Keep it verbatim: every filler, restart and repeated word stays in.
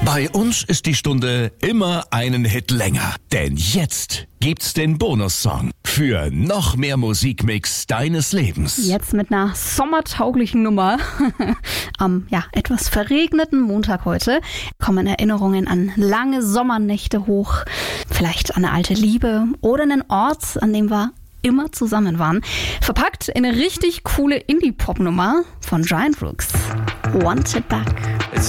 Bei uns ist die Stunde immer einen Hit länger. Denn jetzt gibt's den Bonussong für noch mehr Musikmix deines Lebens. Jetzt mit einer sommertauglichen Nummer. Am ja, etwas verregneten Montag heute kommen Erinnerungen an lange Sommernächte hoch. Vielleicht an eine alte Liebe oder einen Ort, an dem wir immer zusammen waren. Verpackt in eine richtig coole Indie-Pop-Nummer von Giant Rooks. Want It Back.